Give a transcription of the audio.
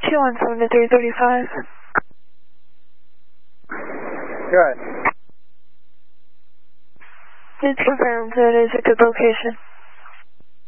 217 to 335. Good. It's confirmed that it is a good location.